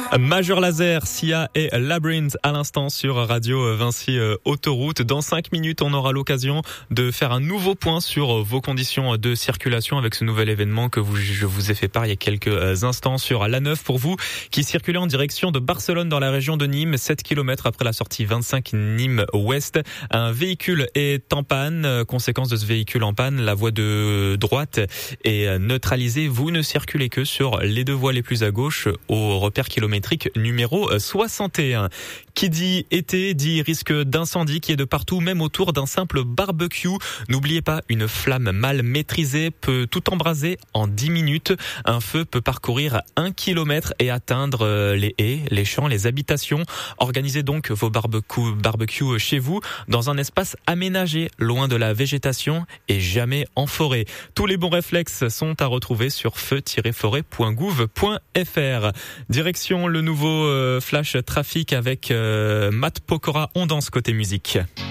Major Lazer, Sia et Labyrinth à l'instant sur Radio Vinci Autoroute. Dans 5 minutes, on aura l'occasion de faire un nouveau point sur vos conditions de circulation avec ce nouvel événement que je vous ai fait part il y a quelques instants sur l'A9 pour vous qui circulez en direction de Barcelone dans la région de Nîmes, 7 km après la sortie 25 Nîmes Ouest. Un véhicule est en panne. Conséquence de ce véhicule en panne, la voie de droite est neutralisée. Vous ne circulez que sur les deux voies les plus à gauche au repère kilométrique numéro 61. Qui dit été dit risque d'incendie qui est de partout, même autour d'un simple barbecue. N'oubliez pas, une flamme mal maîtrisée peut tout embraser en 10 minutes. Un feu peut parcourir 1 kilomètre et atteindre les haies, les champs, les habitations. Organisez donc vos barbecues chez vous dans un espace aménagé, loin de la végétation et jamais en forêt. Tous les bons réflexes sont à retrouver sur feu-forêt.gouv.fr. Direction le nouveau flash trafic avec Matt Pokora. On danse côté musique.